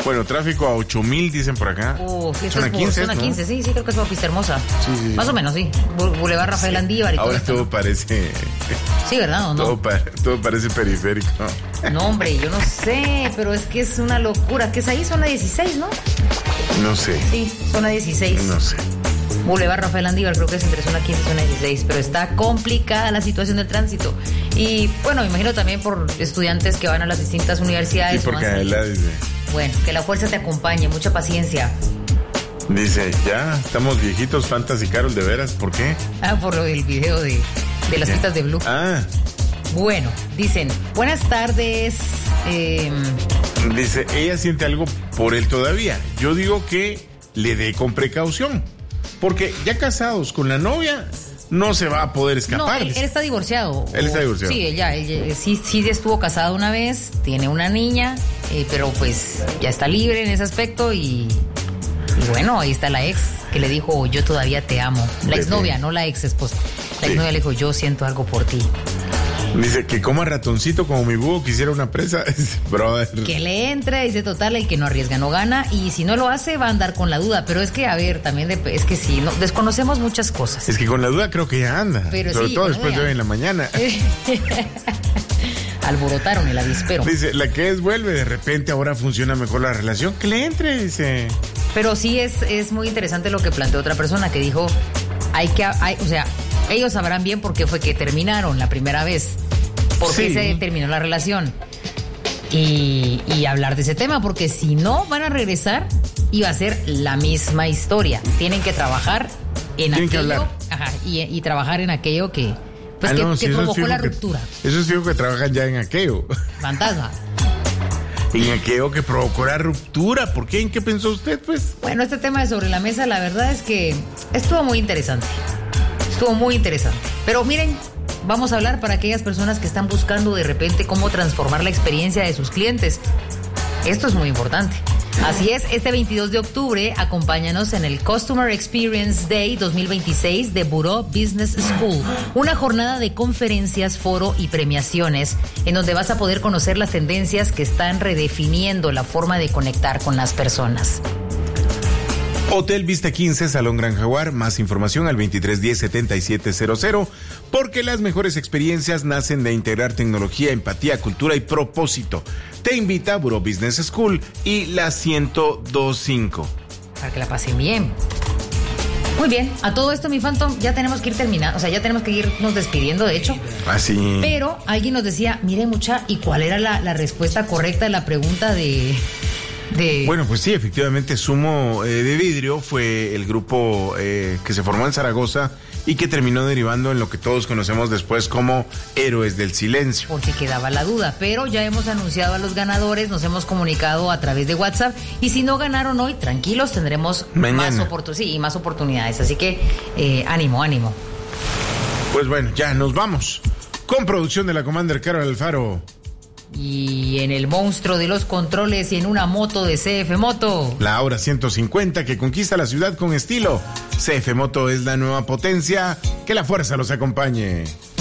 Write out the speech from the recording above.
Bueno, tráfico a 8,000 dicen por acá. Zona 15, ¿no? 15, sí, creo que es por Vista Hermosa. Sí. Más o menos, sí. Boulevard Rafael Andívar y ahora todo todo parece... Sí, ¿verdad o no? Todo parece periférico. No, hombre, yo no sé, pero es que es una locura. ¿Qué es ahí? Zona 16, ¿no? No sé. Sí, zona 16. No sé. Boulevard Rafael Andívar, creo que es entre zona 15 y zona 16, pero está complicada la situación del tránsito. Y bueno, me imagino también por estudiantes que van a las distintas universidades. Sí, porque Adela dice... Bueno, que la fuerza te acompañe, mucha paciencia. Dice, ya estamos viejitos, Fantasy Carol, de veras, ¿por qué? Por el video de las pistas de Blue. Bueno, dicen, buenas tardes. Dice, ella siente algo por él todavía. Yo digo que le dé con precaución. Porque ya casados con la novia, no se va a poder escapar. No, él está divorciado. Él está divorciado. Sí, ella sí estuvo casado una vez, tiene una niña, pero pues ya está libre en ese aspecto y bueno, ahí está la ex que le dijo, yo todavía te amo. La exnovia, no la ex esposa. La exnovia le dijo, yo siento algo por ti. Dice que coma ratoncito como mi búho quisiera una presa. Brother. Que le entre, dice total, el que no arriesga no gana. Y si no lo hace, va a andar con la duda. Pero es que, a ver, también es que sí, no, desconocemos muchas cosas. Es que con la duda creo que ya anda. Pero sobre sí, todo después de hoy en la mañana. Alborotaron el avispero. Dice, la que vuelve, de repente ahora funciona mejor la relación. Que le entre, dice. Pero sí es muy interesante lo que planteó otra persona que dijo, o sea, ellos sabrán bien por qué fue que terminaron la primera vez. ¿Por qué se terminó la relación? Y hablar de ese tema, porque si no van a regresar y va a ser la misma historia. Tienen que trabajar en aquello y trabajar en aquello que provocó la ruptura. Eso es fijo que trabajan ya en aquello. Fantasma. En aquello que provocó la ruptura. ¿Por qué? ¿En qué pensó usted, pues? Bueno, este tema de sobre la mesa, la verdad es que estuvo muy interesante. Pero miren, vamos a hablar para aquellas personas que están buscando de repente cómo transformar la experiencia de sus clientes. Esto es muy importante. Así es, este 22 de octubre, acompáñanos en el Customer Experience Day 2026 de Buró Business School. Una jornada de conferencias, foro y premiaciones en donde vas a poder conocer las tendencias que están redefiniendo la forma de conectar con las personas. Hotel Vista 15, Salón Gran Jaguar. Más información al 2310-7700, porque las mejores experiencias nacen de integrar tecnología, empatía, cultura y propósito. Te invita a Buró Business School y la 102.5. Para que la pasen bien. Muy bien, a todo esto, mi Phantom, ya tenemos que ir terminando, o sea, ya tenemos que irnos despidiendo, de hecho. Así. Pero alguien nos decía, mire mucha, ¿y cuál era la respuesta correcta de la pregunta de... Bueno, pues sí, efectivamente, Sumo de Vidrio fue el grupo que se formó en Zaragoza y que terminó derivando en lo que todos conocemos después como Héroes del Silencio. Por si quedaba la duda, pero ya hemos anunciado a los ganadores, nos hemos comunicado a través de WhatsApp y si no ganaron hoy, tranquilos, tendremos más oportunidades, así que ánimo. Pues bueno, ya nos vamos con producción de la Commander Carol Alfaro. Y en el monstruo de los controles y en una moto de CF Moto. La Aura 150 que conquista la ciudad con estilo. CF Moto es la nueva potencia. Que la fuerza los acompañe.